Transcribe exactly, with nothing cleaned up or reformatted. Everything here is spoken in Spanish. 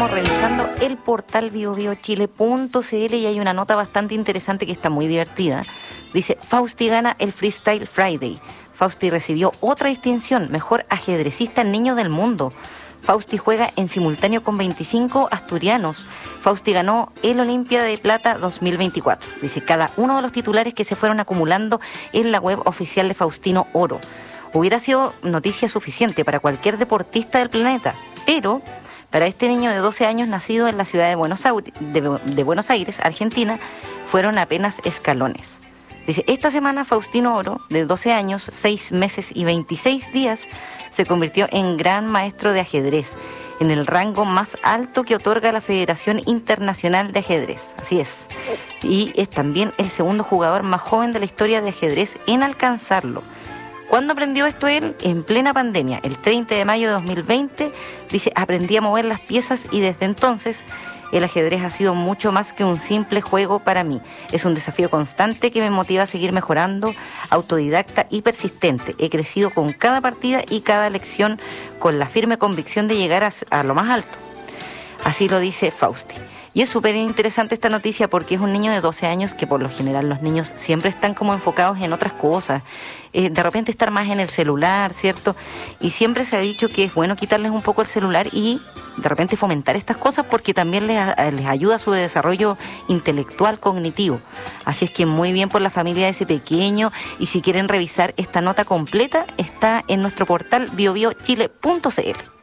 estamos revisando el portal bio bio chile punto c l y hay una nota bastante interesante que está muy divertida. Dice, Fausti gana el Freestyle Friday. Fausti recibió otra distinción, mejor ajedrecista niño del mundo. Fausti juega en simultáneo con veinticinco asturianos. Fausti ganó el Olimpia de Plata dos mil veinticuatro. Dice, cada uno de los titulares que se fueron acumulando en la web oficial de Faustino Oro. Hubiera sido noticia suficiente para cualquier deportista del planeta, pero para este niño de doce años nacido en la ciudad de Buenos Aires, de, de Buenos Aires, Argentina, fueron apenas escalones. Dice, esta semana Faustino Oro, de doce años, seis meses y veintiséis días, se convirtió en gran maestro de ajedrez, en el rango más alto que otorga la Federación Internacional de Ajedrez. Así es. Y es también el segundo jugador más joven de la historia de ajedrez en alcanzarlo. ¿Cuándo aprendió esto él? En plena pandemia, el treinta de mayo de dos mil veinte, dice, aprendí a mover las piezas y desde entonces el ajedrez ha sido mucho más que un simple juego para mí. Es un desafío constante que me motiva a seguir mejorando, autodidacta y persistente. He crecido con cada partida y cada lección con la firme convicción de llegar a, a lo más alto. Así lo dice Fausti. Y es súper interesante esta noticia porque es un niño de doce años que por lo general los niños siempre están como enfocados en otras cosas. Eh, de repente estar más en el celular, ¿cierto? Y siempre se ha dicho que es bueno quitarles un poco el celular y de repente fomentar estas cosas porque también les, les ayuda a su desarrollo intelectual, cognitivo. Así es que muy bien por la familia de ese pequeño, y si quieren revisar esta nota completa está en nuestro portal bio bio chile punto c l.